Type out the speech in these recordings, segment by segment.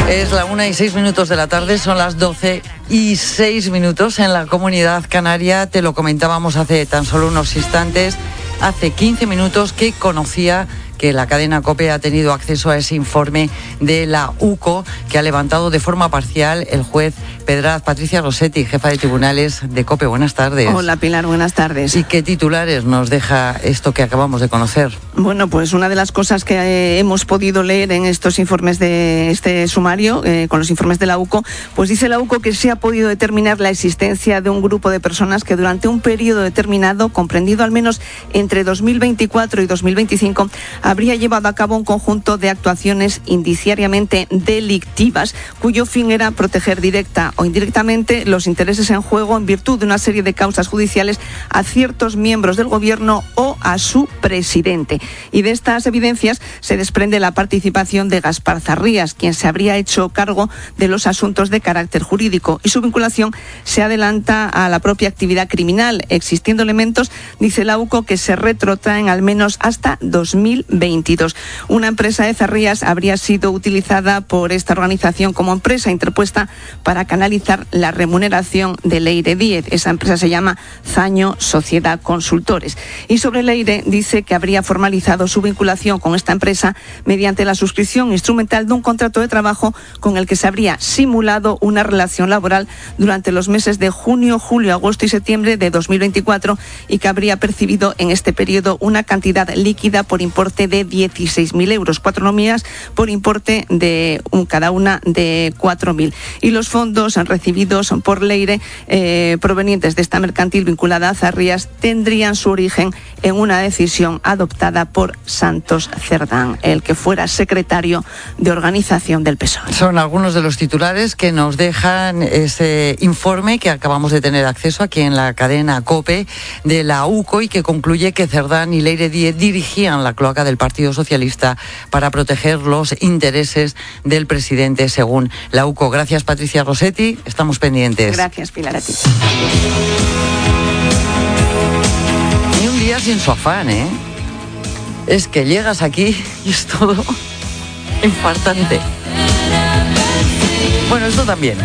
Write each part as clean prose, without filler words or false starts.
Es la 1:06 de la tarde, son las 12:06 en la Comunidad Canaria. Te lo comentábamos hace tan solo unos instantes, hace 15 minutos que conocía que la cadena COPE ha tenido acceso a ese informe de la UCO que ha levantado de forma parcial el juez Pedraz. Patricia Rossetti, jefa de tribunales de COPE, buenas tardes. Hola Pilar, buenas tardes. ¿Y qué titulares nos deja esto que acabamos de conocer? Bueno, pues una de las cosas que hemos podido leer en estos informes de este sumario, con los informes de la UCO, pues dice la UCO que se ha podido determinar la existencia de un grupo de personas que durante un periodo determinado, comprendido al menos entre 2024 y 2025, habría llevado a cabo un conjunto de actuaciones indiciariamente delictivas, cuyo fin era proteger directa o indirectamente los intereses en juego en virtud de una serie de causas judiciales a ciertos miembros del gobierno o a su presidente. Y de estas evidencias se desprende la participación de Gaspar Zarrías, quien se habría hecho cargo de los asuntos de carácter jurídico, y su vinculación se adelanta a la propia actividad criminal, existiendo elementos, dice la UCO, que se retrotraen al menos hasta 2022. Una empresa de Zarrías habría sido utilizada por esta organización como empresa interpuesta para canalizar la remuneración de Leire Díez. Esa empresa se llama Zaño Sociedad Consultores. Y sobre Leire dice que habría formalizado su vinculación con esta empresa mediante la suscripción instrumental de un contrato de trabajo con el que se habría simulado una relación laboral durante los meses de junio, julio, agosto y septiembre de 2024 y que habría percibido en este periodo una cantidad líquida por importe de 16.000 euros, 4 nóminas por importe de cada una de 4.000. Y los fondos recibidos por Leire provenientes de esta mercantil vinculada a Zarrías tendrían su origen en una decisión adoptada por Santos Cerdán, el que fuera secretario de organización del PSOE. Son algunos de los titulares que nos dejan ese informe que acabamos de tener acceso aquí en la cadena COPE de la UCO y que concluye que Cerdán y Leire Díez dirigían la cloaca del Partido Socialista para proteger los intereses del presidente, según la UCO. Gracias, Patricia Rossetti. Estamos pendientes. Gracias, Pilar, a ti. Ni un día sin su afán, ¿eh? Es que llegas aquí y es todo infartante. Bueno, esto también.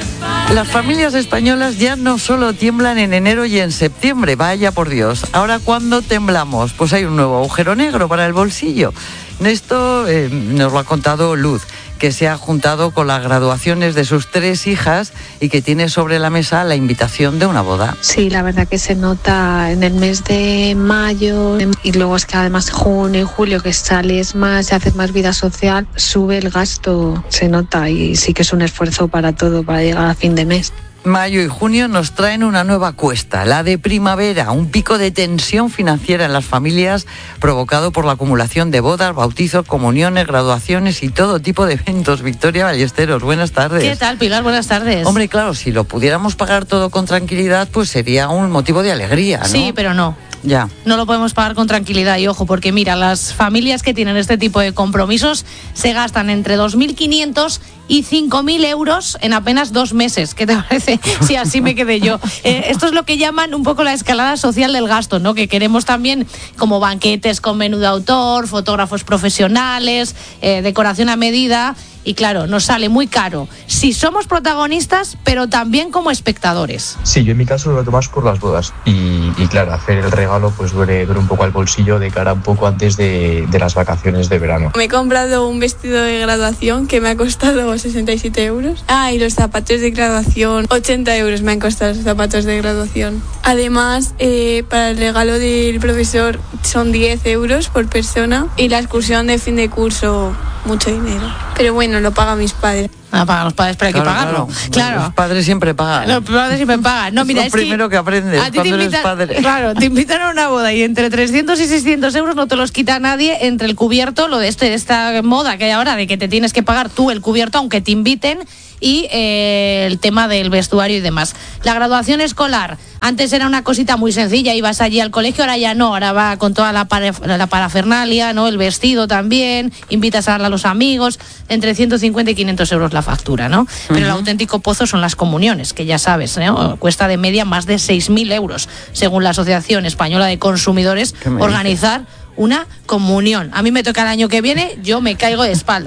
Las familias españolas ya no solo tiemblan en enero y en septiembre, vaya por Dios. Ahora, ¿cuándo temblamos? Pues hay un nuevo agujero negro para el bolsillo. Esto nos lo ha contado Luz, que se ha juntado con las graduaciones de sus 3 hijas y que tiene sobre la mesa la invitación de una boda. Sí, la verdad que se nota en el mes de mayo y luego es que además junio y julio que sales más, se hace más vida social, sube el gasto, se nota y sí que es un esfuerzo para todo, para llegar a fin de mes. Mayo y junio nos traen una nueva cuesta, la de primavera, un pico de tensión financiera en las familias provocado por la acumulación de bodas, bautizos, comuniones, graduaciones y todo tipo de eventos. Victoria Ballesteros, buenas tardes. ¿Qué tal, Pilar? Buenas tardes. Hombre, claro, si lo pudiéramos pagar todo con tranquilidad, pues sería un motivo de alegría, ¿no? Sí, pero no. Ya. No lo podemos pagar con tranquilidad y ojo, porque mira, las familias que tienen este tipo de compromisos se gastan entre 2.500 y 5.000 euros en apenas 2 meses. ¿Qué te parece? Sí, así me quedé yo. Esto es lo que llaman un poco la escalada social del gasto, ¿no? Que queremos también como banquetes con menú de autor, fotógrafos profesionales, decoración a medida. Y claro, nos sale muy caro si somos protagonistas, pero también como espectadores. Sí, yo en mi caso lo noto más por las bodas. Y claro, hacer el regalo pues duele un poco al bolsillo de cara un poco antes de las vacaciones de verano. Me he comprado un vestido de graduación que me ha costado 67 euros. Y los zapatos de graduación, 80 euros me han costado los zapatos de graduación. Además, para el regalo del profesor son 10 euros por persona y la excursión de fin de curso, mucho dinero. Pero bueno, lo pagan mis padres. Pagan los padres, pero hay que pagarlo. Claro. Los padres siempre pagan. Los padres siempre pagan. No, mira, es lo primero que aprendes cuando eres padre. Claro, te invitan a una boda y entre 300 y 600 euros no te los quita nadie, entre el cubierto, lo de esta moda que hay ahora de que te tienes que pagar tú el cubierto aunque te inviten, y el tema del vestuario y demás. La graduación escolar, antes era una cosita muy sencilla, ibas allí al colegio, ahora ya no, ahora va con toda la parafernalia, ¿no? El vestido también, invitas a los amigos, entre 150 y 500 euros la factura, ¿no? Pero el auténtico pozo son las comuniones, que ya sabes, ¿no? Cuesta de media más de 6.000 euros, según la Asociación Española de Consumidores, organizar una comunión. A mí me toca el año que viene, yo me caigo de espaldas.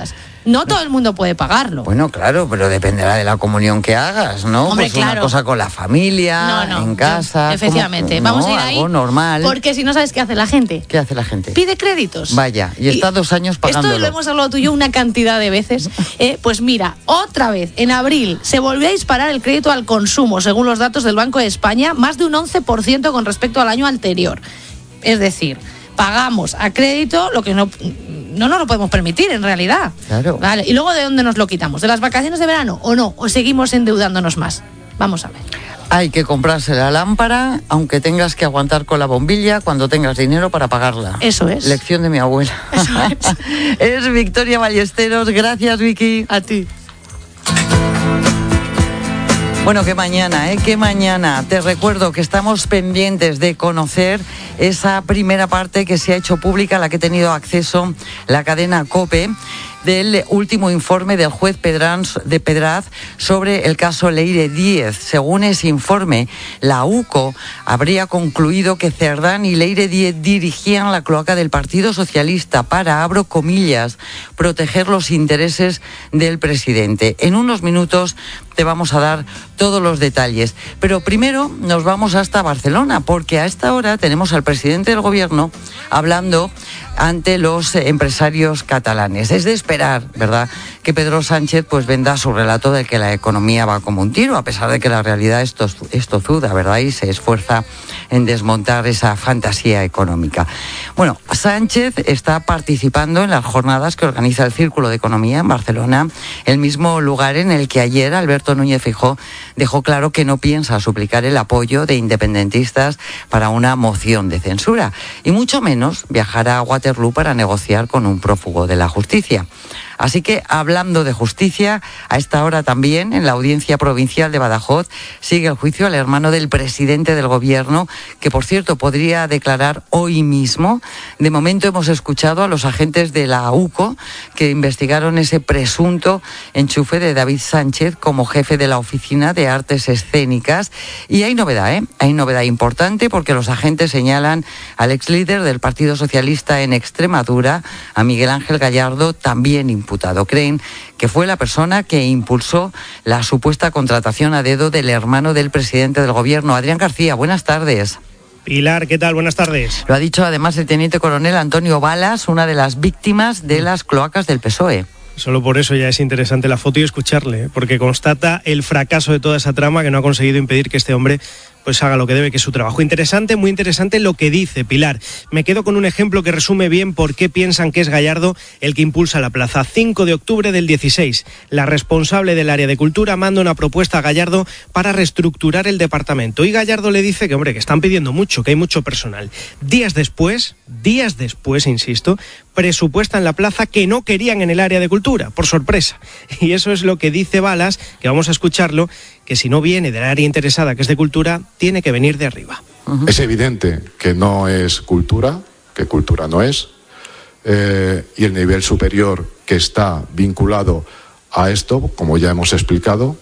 No todo el mundo puede pagarlo. Bueno, claro, pero dependerá de la comunión que hagas, ¿no? Hombre, pues claro. una cosa con la familia, en casa. Efectivamente, como, vamos a ir algo ahí. normal. Porque si no sabes qué hace la gente. ¿Qué hace la gente? Pide créditos. Vaya, y está 2 años pagándolo. Esto lo hemos hablado tú y yo una cantidad de veces. Pues mira, otra vez, en abril se volvió a disparar el crédito al consumo, según los datos del Banco de España, más de un 11% con respecto al año anterior. Es decir, pagamos a crédito lo que no nos lo podemos permitir en realidad. Claro. Vale. ¿Y luego de dónde nos lo quitamos? ¿De las vacaciones de verano o no? ¿O seguimos endeudándonos más? Vamos a ver. Hay que comprarse la lámpara, aunque tengas que aguantar con la bombilla cuando tengas dinero para pagarla. Eso es. Lección de mi abuela. Eso es. Es Victoria Ballesteros. Gracias, Vicky. A ti. Bueno, qué mañana, qué mañana. Te recuerdo que estamos pendientes de conocer esa primera parte que se ha hecho pública, a la que ha tenido acceso la cadena COPE, del último informe del juez de Pedraz sobre el caso Leire Díez. Según ese informe, la UCO habría concluido que Cerdán y Leire Díez dirigían la cloaca del Partido Socialista para, abro comillas, proteger los intereses del presidente. En unos minutos te vamos a dar todos los detalles. Pero primero nos vamos hasta Barcelona, porque a esta hora tenemos al presidente del Gobierno hablando ante los empresarios catalanes. Es de esperar, ¿verdad?, que Pedro Sánchez pues venda su relato de que la economía va como un tiro, a pesar de que la realidad es tozuda, ¿verdad?, y se esfuerza en desmontar esa fantasía económica. Bueno, Sánchez está participando en las jornadas que organiza el Círculo de Economía en Barcelona, el mismo lugar en el que ayer Alberto Núñez Feijóo dejó claro que no piensa suplicar el apoyo de independentistas para una moción de censura, y mucho menos viajará a Waterloo para negociar con un prófugo de la justicia. Así que, hablando de justicia, a esta hora también, en la Audiencia Provincial de Badajoz, sigue el juicio al hermano del presidente del Gobierno, que, por cierto, podría declarar hoy mismo. De momento hemos escuchado a los agentes de la UCO que investigaron ese presunto enchufe de David Sánchez como jefe de la Oficina de Artes Escénicas. Y hay novedad, Hay novedad importante, porque los agentes señalan al exlíder del Partido Socialista en Extremadura, a Miguel Ángel Gallardo, también imputado. Creen que fue la persona que impulsó la supuesta contratación a dedo del hermano del presidente del Gobierno. Adrián García, buenas tardes. Pilar, ¿qué tal? Buenas tardes. Lo ha dicho además el teniente coronel Antonio Balas, una de las víctimas de las cloacas del PSOE. Solo por eso ya es interesante la foto y escucharle, porque constata el fracaso de toda esa trama que no ha conseguido impedir que este hombre pues haga lo que debe, que es su trabajo. Interesante, muy interesante lo que dice Pilar. Me quedo con un ejemplo que resume bien por qué piensan que es Gallardo el que impulsa la plaza. 5 de octubre del 16. La responsable del área de cultura manda una propuesta a Gallardo para reestructurar el departamento. Y Gallardo le dice que, hombre, que están pidiendo mucho, que hay mucho personal. Días después, insisto, presupuestan la plaza que no querían en el área de cultura, por sorpresa. Y eso es lo que dice Balas, que vamos a escucharlo, que si no viene del área interesada, que es de cultura, tiene que venir de arriba. Es evidente que no es cultura, que cultura no es, y el nivel superior que está vinculado a esto, como ya hemos explicado,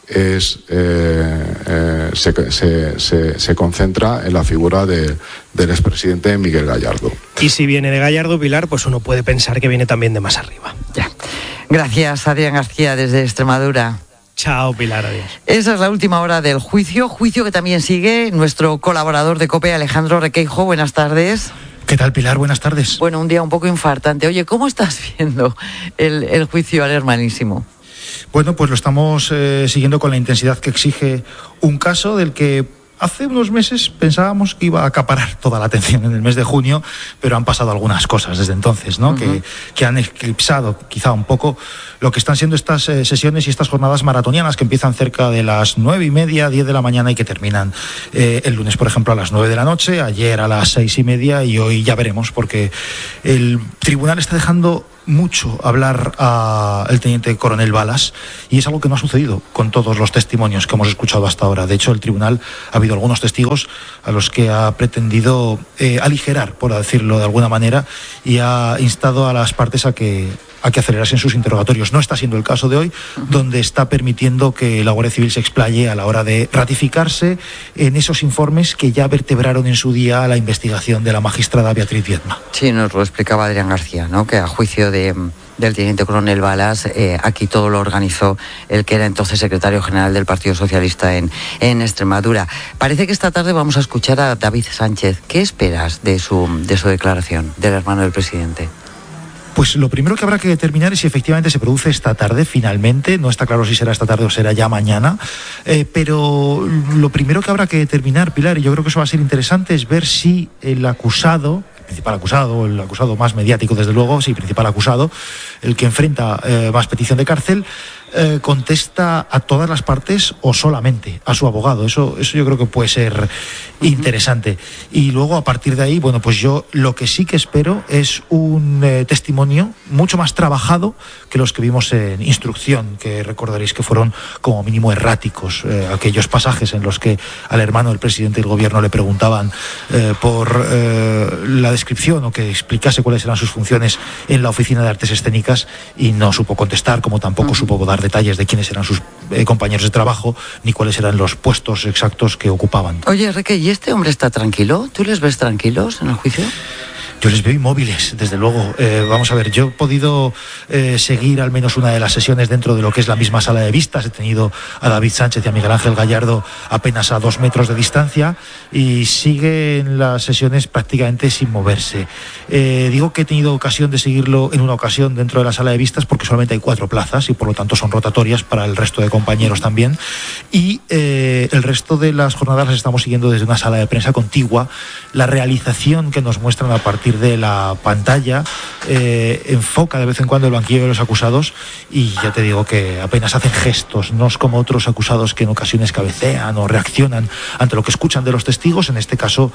se concentra en la figura del expresidente Miguel Gallardo. Y si viene de Gallardo, Pilar, pues uno puede pensar que viene también de más arriba. Ya. Gracias, Adrián García, desde Extremadura. Chao, Pilar, adiós. Esa es la última hora del juicio que también sigue nuestro colaborador de COPE, Alejandro Requeijo. Buenas tardes. ¿Qué tal, Pilar? Buenas tardes. Bueno, un día un poco infartante. Oye, ¿cómo estás viendo el juicio al hermanísimo? Bueno, pues lo estamos siguiendo con la intensidad que exige un caso del que hace unos meses pensábamos que iba a acaparar toda la atención en el mes de junio, pero han pasado algunas cosas desde entonces, ¿no? Uh-huh. que han eclipsado quizá un poco lo que están siendo estas sesiones y estas jornadas maratonianas que empiezan cerca de las 9:30, 10 de la mañana y que terminan el lunes, por ejemplo, a las 9 de la noche, ayer a las 6:30 y hoy ya veremos, porque el tribunal está dejando mucho hablar al teniente coronel Balas, y es algo que no ha sucedido con todos los testimonios que hemos escuchado hasta ahora. De hecho, el tribunal ha habido algunos testigos a los que ha pretendido aligerar, por decirlo de alguna manera, y ha instado a las partes a que acelerasen sus interrogatorios. No está siendo el caso de hoy, donde está permitiendo que la Guardia Civil se explaye a la hora de ratificarse en esos informes que ya vertebraron en su día la investigación de la magistrada Beatriz Viedma. Sí, nos lo explicaba Adrián García, ¿no? Que a juicio de del teniente coronel Balas, aquí todo lo organizó el que era entonces secretario general del Partido Socialista en Extremadura. Parece que esta tarde vamos a escuchar a David Sánchez. ¿Qué esperas de su declaración, del hermano del presidente? Pues lo primero que habrá que determinar es si efectivamente se produce esta tarde, finalmente. No está claro si será esta tarde o será ya mañana. Pero lo primero que habrá que determinar, Pilar, y yo creo que eso va a ser interesante, es ver si el acusado, principal acusado, el acusado más mediático desde luego, sí, principal acusado, el que enfrenta más petición de cárcel, contesta a todas las partes o solamente a su abogado. Eso yo creo que puede ser interesante. Y luego, a partir de ahí, bueno, pues yo lo que sí que espero es un testimonio mucho más trabajado que los que vimos en instrucción, que recordaréis que fueron como mínimo erráticos. Aquellos pasajes en los que al hermano del presidente del gobierno le preguntaban por la descripción o que explicase cuáles eran sus funciones en la Oficina de Artes Escénicas y no supo contestar, como tampoco supo dar detalles de quiénes eran sus compañeros de trabajo ni cuáles eran los puestos exactos que ocupaban. Oye, Enrique, ¿y este hombre está tranquilo? ¿Tú les ves tranquilos en el juicio? Yo les veo inmóviles, desde luego. Vamos a ver, yo he podido seguir al menos una de las sesiones dentro de lo que es la misma sala de vistas. He tenido a David Sánchez y a Miguel Ángel Gallardo apenas a 2 metros de distancia y siguen las sesiones prácticamente sin moverse. Digo que he tenido ocasión de seguirlo en una ocasión dentro de la sala de vistas porque solamente hay 4 plazas y por lo tanto son rotatorias para el resto de compañeros también. Y el resto de las jornadas las estamos siguiendo desde una sala de prensa contigua. La realización que nos muestran a partir de la pantalla enfoca de vez en cuando el banquillo de los acusados y ya te digo que apenas hacen gestos, no es como otros acusados que en ocasiones cabecean o reaccionan ante lo que escuchan de los testigos. En este caso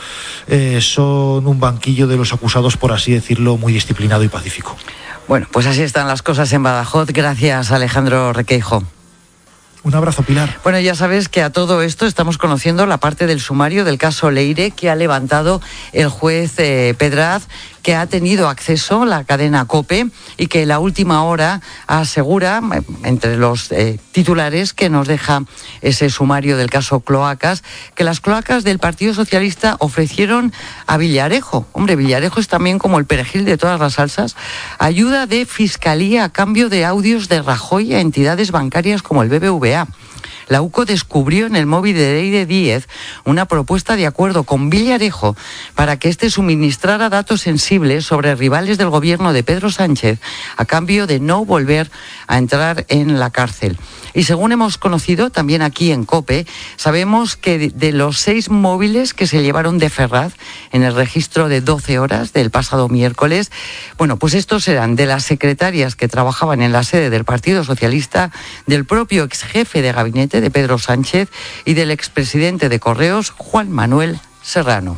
son un banquillo de los acusados, por así decirlo, muy disciplinado y pacífico. Bueno, pues así están las cosas en Badajoz. Gracias, Alejandro Requeijo. Un abrazo, Pilar. Bueno, ya sabes que a todo esto estamos conociendo la parte del sumario del caso Leire que ha levantado el juez Pedraz, que ha tenido acceso a la cadena COPE y que la última hora asegura, entre los titulares que nos deja ese sumario del caso Cloacas, que las cloacas del Partido Socialista ofrecieron a Villarejo. Hombre, Villarejo es también como el perejil de todas las salsas. Ayuda de fiscalía a cambio de audios de Rajoy a entidades bancarias como el BBVA. La UCO descubrió en el móvil de Leire Díez una propuesta de acuerdo con Villarejo para que éste suministrara datos sensibles sobre rivales del gobierno de Pedro Sánchez a cambio de no volver a entrar en la cárcel. Y según hemos conocido también aquí en COPE, sabemos que de los 6 móviles que se llevaron de Ferraz en el registro de 12 horas del pasado miércoles, bueno, pues estos eran de las secretarias que trabajaban en la sede del Partido Socialista, del propio exjefe de gabinete de Pedro Sánchez y del expresidente de Correos, Juan Manuel Serrano.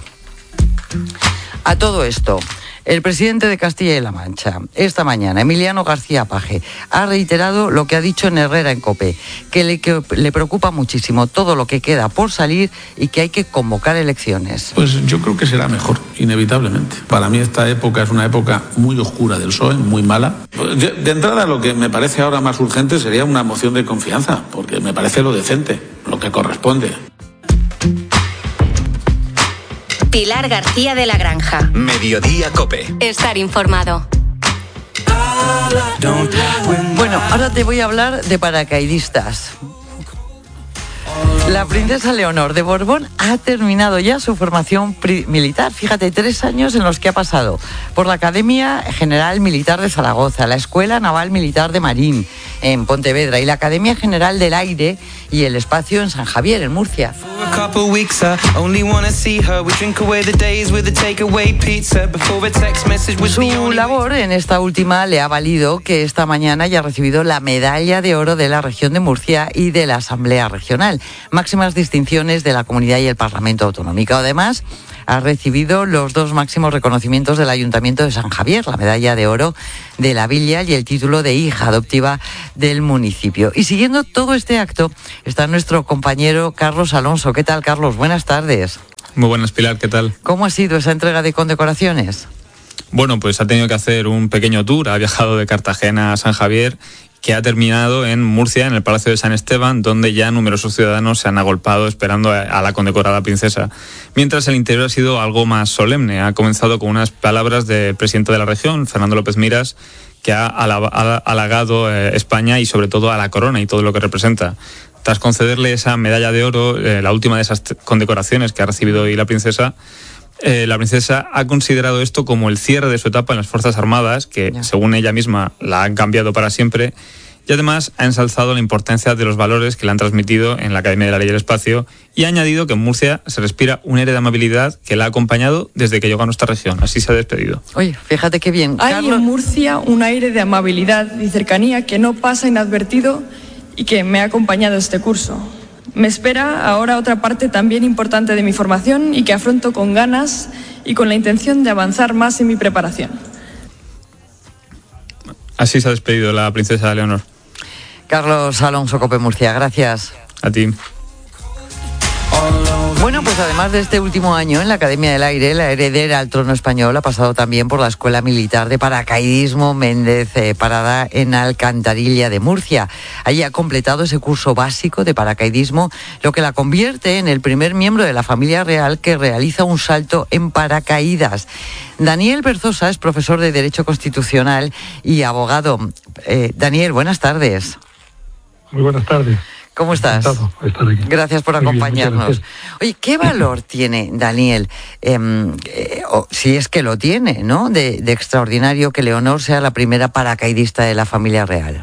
A todo esto, el presidente de Castilla y La Mancha, esta mañana, Emiliano García Paje, ha reiterado lo que ha dicho en Herrera en COPE, que le preocupa muchísimo todo lo que queda por salir y que hay que convocar elecciones. Pues yo creo que será mejor, inevitablemente. Para mí esta época es una época muy oscura del PSOE, muy mala. De entrada, lo que me parece ahora más urgente sería una moción de confianza, porque me parece lo decente, lo que corresponde. Pilar García de la Granja. Mediodía COPE. Estar informado. Bueno, ahora te voy a hablar de paracaidistas. La princesa Leonor de Borbón ha terminado ya su formación militar. Fíjate, 3 años en los que ha pasado por la Academia General Militar de Zaragoza, la Escuela Naval Militar de Marín en Pontevedra y la Academia General del Aire y el Espacio en San Javier, en Murcia. Su labor en esta última le ha valido que esta mañana haya recibido la Medalla de Oro de la Región de Murcia y de la Asamblea Regional, máximas distinciones de la Comunidad y el Parlamento Autonómico. Además, ha recibido los 2 máximos reconocimientos del Ayuntamiento de San Javier, la Medalla de Oro de la Villa y el título de hija adoptiva del municipio. Y siguiendo todo este acto está nuestro compañero Carlos Alonso. ¿Qué tal, Carlos? Buenas tardes. Muy buenas, Pilar, ¿qué tal? ¿Cómo ha sido esa entrega de condecoraciones? Bueno, pues ha tenido que hacer un pequeño tour, ha viajado de Cartagena a San Javier, que ha terminado en Murcia, en el Palacio de San Esteban, donde ya numerosos ciudadanos se han agolpado esperando a la condecorada princesa. Mientras el interior ha sido algo más solemne. Ha comenzado con unas palabras del presidente de la región, Fernando López Miras, que ha halagado España y sobre todo a la corona y todo lo que representa. Tras concederle esa medalla de oro, la última de esas condecoraciones que ha recibido hoy la princesa ha considerado esto como el cierre de su etapa en las Fuerzas Armadas, que según ella misma la han cambiado para siempre, y además ha ensalzado la importancia de los valores que le han transmitido en la Academia de la Ley y el Espacio, y ha añadido que en Murcia se respira un aire de amabilidad que la ha acompañado desde que llegó a nuestra región. Así se ha despedido. Oye, fíjate qué bien. Hay en Murcia un aire de amabilidad y cercanía que no pasa inadvertido y que me ha acompañado este curso. Me espera ahora otra parte también importante de mi formación y que afronto con ganas y con la intención de avanzar más en mi preparación. Así se ha despedido la princesa Leonor. Carlos Alonso, COPE Murcia, gracias. A ti. Bueno, pues además de este último año en la Academia del Aire, la heredera al trono español ha pasado también por la Escuela Militar de Paracaidismo Méndez Parada en Alcantarilla de Murcia. Allí ha completado ese curso básico de paracaidismo, lo que la convierte en el primer miembro de la familia real que realiza un salto en paracaídas. Daniel Berzosa es profesor de Derecho Constitucional y abogado. Daniel, buenas tardes. Muy buenas tardes. ¿Cómo estás? Encantado de estar aquí. Gracias por acompañarnos. Bien, oye, ¿qué valor tiene, Daniel, si es que lo tiene, ¿no? De extraordinario que Leonor sea la primera paracaidista de la familia real?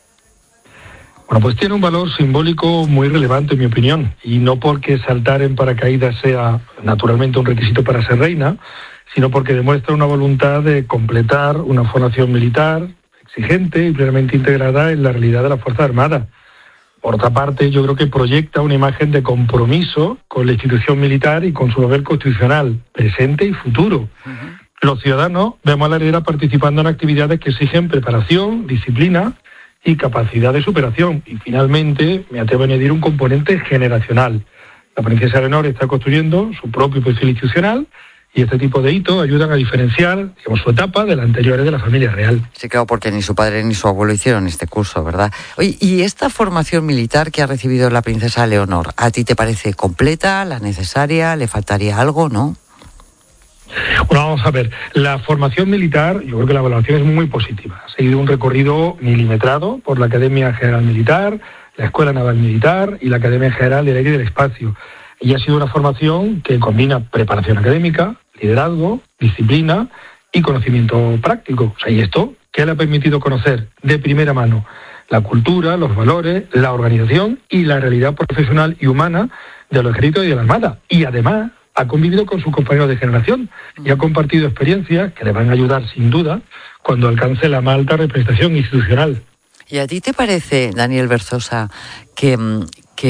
Bueno, pues tiene un valor simbólico muy relevante, en mi opinión, y no porque saltar en paracaídas sea naturalmente un requisito para ser reina, sino porque demuestra una voluntad de completar una formación militar exigente y plenamente integrada en la realidad de la Fuerza Armada. Por otra parte, yo creo que proyecta una imagen de compromiso con la institución militar y con su deber constitucional, presente y futuro. Los ciudadanos vemos a la heredera participando en actividades que exigen preparación, disciplina y capacidad de superación. Y finalmente, me atrevo a añadir un componente generacional. La princesa Leonor está construyendo su propio perfil institucional y este tipo de hitos ayudan a diferenciar, digamos, su etapa de la anterior de la familia real. Sí, claro, porque ni su padre ni su abuelo hicieron este curso, ¿verdad? Oye, ¿y esta formación militar que ha recibido la princesa Leonor, a ti te parece completa, la necesaria, le faltaría algo, no? Bueno, vamos a ver, la formación militar, yo creo que la evaluación es muy positiva. Ha seguido un recorrido milimetrado por la Academia General Militar, la Escuela Naval Militar y la Academia General del Aire y del Espacio. Y ha sido una formación que combina preparación académica, liderazgo, disciplina y conocimiento práctico. O sea, ¿y esto qué le ha permitido conocer de primera mano? La cultura, los valores, la organización y la realidad profesional y humana de los ejércitos y de la Armada. Y además ha convivido con sus compañeros de generación y ha compartido experiencias que le van a ayudar sin duda cuando alcance la más alta representación institucional. ¿Y a ti te parece, Daniel Berzosa, que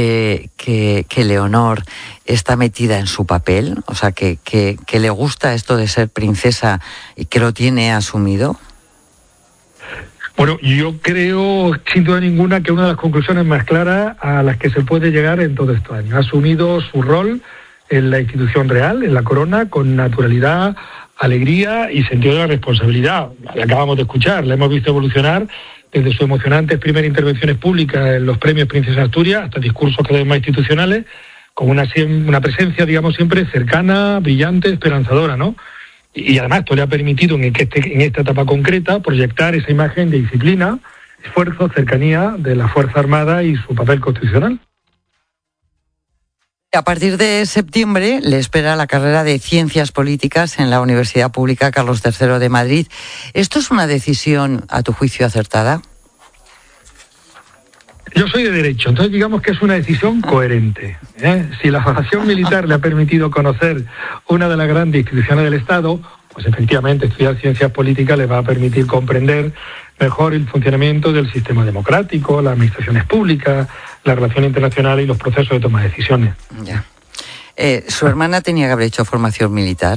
Leonor está metida en su papel? O sea, que le gusta esto de ser princesa y que lo tiene asumido. Bueno, yo creo, sin duda ninguna, que una de las conclusiones más claras a las que se puede llegar en todo este año. Ha asumido su rol en la institución real, en la corona, con naturalidad, alegría y sentido de la responsabilidad. La acabamos de escuchar, la hemos visto evolucionar desde sus emocionantes primeras intervenciones públicas en los premios Princesa Asturias hasta discursos cada vez más institucionales, con una presencia, digamos, siempre cercana, brillante, esperanzadora, ¿no? Y además esto le ha permitido en esta etapa concreta proyectar esa imagen de disciplina, esfuerzo, cercanía de la Fuerza Armada y su papel constitucional. A partir de septiembre le espera la carrera de Ciencias Políticas en la Universidad Pública Carlos III de Madrid. ¿Esto es una decisión, a tu juicio, acertada? Yo soy de Derecho, entonces digamos que es una decisión coherente. Si la formación militar le ha permitido conocer una de las grandes instituciones del Estado, pues efectivamente estudiar Ciencias Políticas le va a permitir comprender mejor el funcionamiento del sistema democrático, las administraciones públicas, la relación internacional y los procesos de toma de decisiones. Ya. ¿Su hermana tenía que haber hecho formación militar?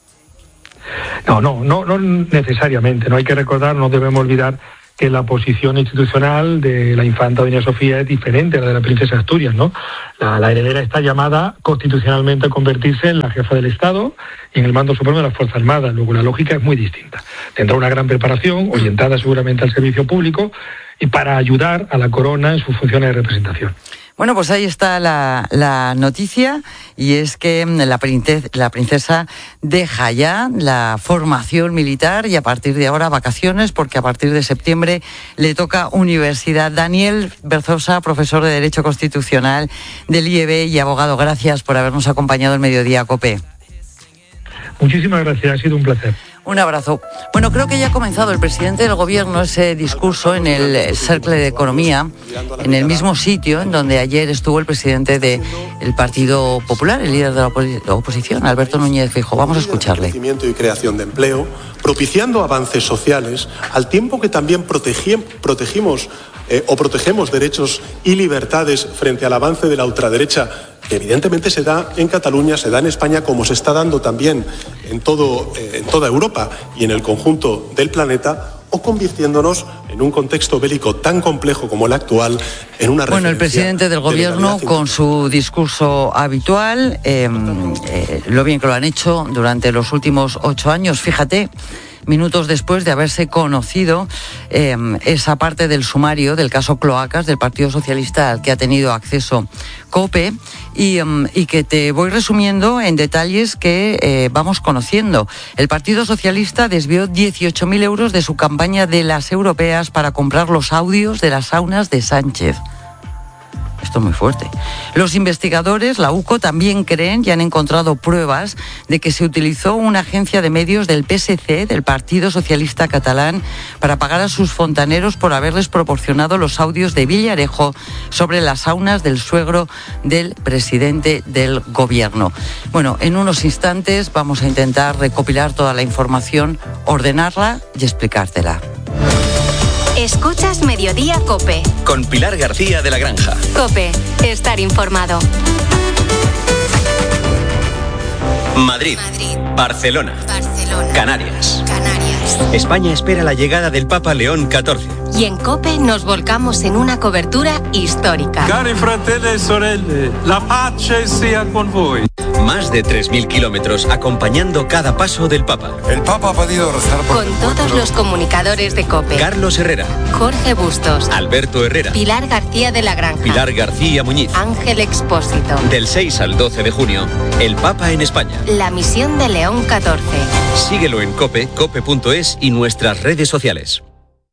No necesariamente. No hay que recordar, no debemos olvidar que la posición institucional de la infanta doña Sofía es diferente a la de la princesa Asturias, ¿no? La heredera está llamada constitucionalmente a convertirse en la jefa del Estado y en el mando supremo de las Fuerzas Armadas. Luego la lógica es muy distinta. Tendrá una gran preparación, orientada seguramente al servicio público y para ayudar a la corona en sus funciones de representación. Bueno, pues ahí está la noticia, y es que la princesa deja ya la formación militar y a partir de ahora vacaciones, porque a partir de septiembre le toca universidad. Daniel Berzosa, profesor de Derecho Constitucional del IEB y abogado, gracias por habernos acompañado en Mediodía COPE. Muchísimas gracias, ha sido un placer. Un abrazo. Bueno, creo que ya ha comenzado el presidente del gobierno ese discurso en el Cercle de Economía, en el mismo sitio en donde ayer estuvo el presidente del Partido Popular, el líder de la oposición, Alberto Núñez Feijóo. Vamos a escucharle. Crecimiento y creación de empleo, propiciando avances sociales, al tiempo que también protegemos derechos y libertades frente al avance de la ultraderecha, que evidentemente se da en Cataluña, se da en España, como se está dando también en toda Europa y en el conjunto del planeta, o convirtiéndonos en un contexto bélico tan complejo como el actual en una referencia. Bueno, el presidente del gobierno con su discurso habitual, lo bien que lo han hecho durante los últimos 8 años, fíjate, minutos después de haberse conocido esa parte del sumario del caso Cloacas del Partido Socialista al que ha tenido acceso COPE y que te voy resumiendo en detalles que vamos conociendo. El Partido Socialista desvió 18.000 euros de su campaña de las europeas para comprar los audios de las saunas de Sánchez. Esto es muy fuerte. Los investigadores, la UCO, también creen y han encontrado pruebas de que se utilizó una agencia de medios del PSC, del Partido Socialista Catalán, para pagar a sus fontaneros por haberles proporcionado los audios de Villarejo sobre las saunas del suegro del presidente del gobierno. Bueno, en unos instantes vamos a intentar recopilar toda la información, ordenarla y explicártela. Escuchas Mediodía COPE. Con Pilar García de la Granja. COPE, estar informado. Madrid. Barcelona. Canarias. España espera la llegada del Papa León XIV. Y en COPE nos volcamos en una cobertura histórica. Cari fratelli e sorelle, la pace sia con voi. Más de 3.000 kilómetros acompañando cada paso del Papa. El Papa ha pedido rezar por con todos los comunicadores de COPE. Carlos Herrera. Jorge Bustos. Alberto Herrera. Pilar García de la Granja. Pilar García Muñiz. Ángel Expósito. Del 6 al 12 de junio, el Papa en España. La misión de León XIV. Síguelo en COPE, cope.es y nuestras redes sociales.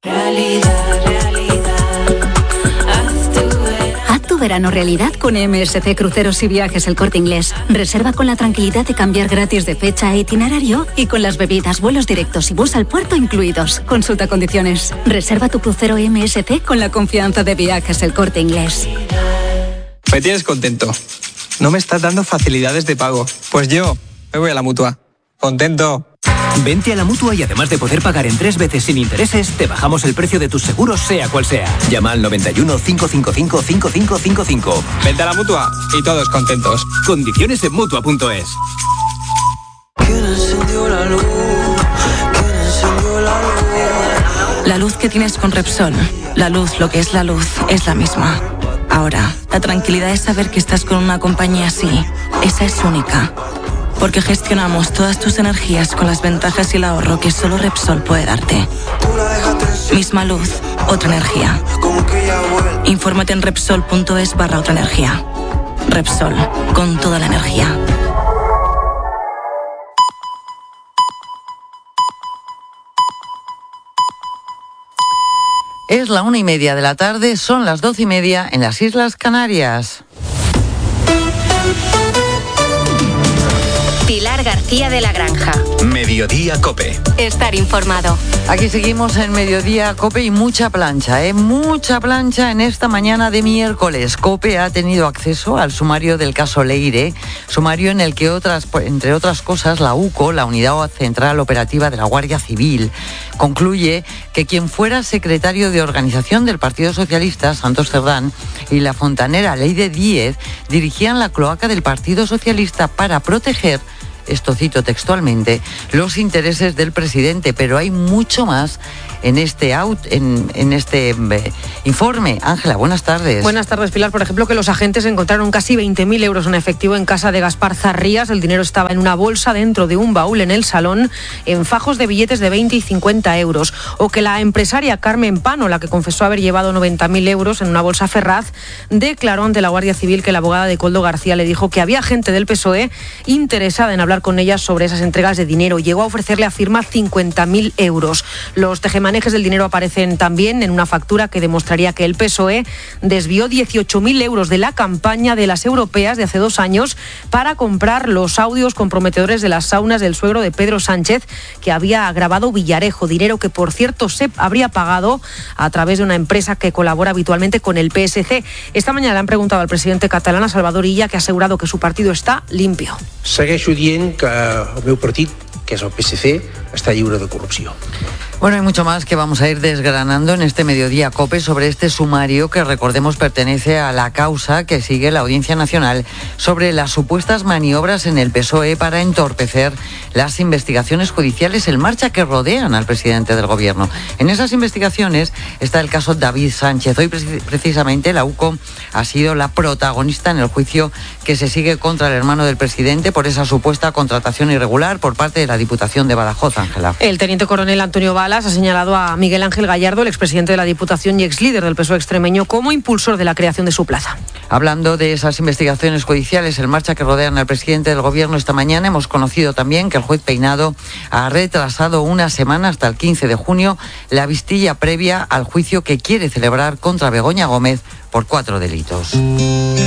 Haz tu verano realidad con MSC Cruceros y Viajes El Corte Inglés. Reserva con la tranquilidad de cambiar gratis de fecha e itinerario y con las bebidas, vuelos directos y bus al puerto incluidos. Consulta condiciones. Reserva tu crucero MSC con la confianza de Viajes El Corte Inglés. Me tienes contento. No me estás dando facilidades de pago. Pues yo me voy a la Mutua. Contento. Vente a la Mutua y además de poder pagar en 3 veces sin intereses, te bajamos el precio de tus seguros sea cual sea. Llama al 91 555 5555. Vente a la Mutua y todos contentos. Condiciones en Mutua.es. La luz que tienes con Repsol, la luz, lo que es la misma. Ahora, la tranquilidad es saber que estás con una compañía así. Esa es única. Porque gestionamos todas tus energías con las ventajas y el ahorro que solo Repsol puede darte. Misma luz, otra energía. Infórmate en Repsol.es/otra energía. Repsol, con toda la energía. Es la 1:30 de la tarde, son las 12:30 en las Islas Canarias. Pilar García de la Granja. Mediodía COPE. Estar informado. Aquí seguimos en Mediodía COPE y mucha plancha, mucha plancha en esta mañana de miércoles. COPE ha tenido acceso al sumario del caso Leire, sumario en el que entre otras cosas, la UCO, la Unidad Central Operativa de la Guardia Civil, concluye que quien fuera secretario de organización del Partido Socialista, Santos Cerdán, y la fontanera Leire Díez dirigían la cloaca del Partido Socialista para proteger, esto cito textualmente, los intereses del presidente, pero hay mucho más en este informe. Ángela, buenas tardes. Buenas tardes, Pilar. Por ejemplo, que los agentes encontraron casi 20.000 euros en efectivo en casa de Gaspar Zarrías. El dinero estaba en una bolsa dentro de un baúl en el salón, en fajos de billetes de 20 y 50 euros. O que la empresaria Carmen Pano, la que confesó haber llevado 90.000 euros en una bolsa Ferraz, declaró ante la Guardia Civil que la abogada de Koldo García le dijo que había gente del PSOE interesada en hablar con ella sobre esas entregas de dinero. Llegó a ofrecerle a firma 50.000 euros. Los tejemanejes del dinero aparecen también en una factura que demostraría que el PSOE desvió 18.000 euros de la campaña de las europeas de hace 2 años para comprar los audios comprometedores de las saunas del suegro de Pedro Sánchez que había grabado Villarejo, dinero que por cierto se habría pagado a través de una empresa que colabora habitualmente con el PSC. Esta mañana le han preguntado al presidente catalán, a Salvador Illa, que ha asegurado que su partido está limpio. Segueixo dient que el meu partit, que és el PSC, està lliure de corrupció. Bueno, hay mucho más que vamos a ir desgranando en este Mediodía COPE sobre este sumario que, recordemos, pertenece a la causa que sigue la Audiencia Nacional sobre las supuestas maniobras en el PSOE para entorpecer las investigaciones judiciales en marcha que rodean al presidente del Gobierno. En esas investigaciones está el caso David Sánchez. Hoy precisamente la UCO ha sido la protagonista en el juicio que se sigue contra el hermano del presidente por esa supuesta contratación irregular por parte de la Diputación de Badajoz, Ángela. El teniente coronel Antonio Balas ha señalado a Miguel Ángel Gallardo, el expresidente de la Diputación y exlíder del PSOE extremeño, como impulsor de la creación de su plaza. Hablando de esas investigaciones judiciales en marcha que rodean al presidente del Gobierno, esta mañana hemos conocido también que el juez Peinado ha retrasado una semana, hasta el 15 de junio, la vistilla previa al juicio que quiere celebrar contra Begoña Gómez por 4 delitos.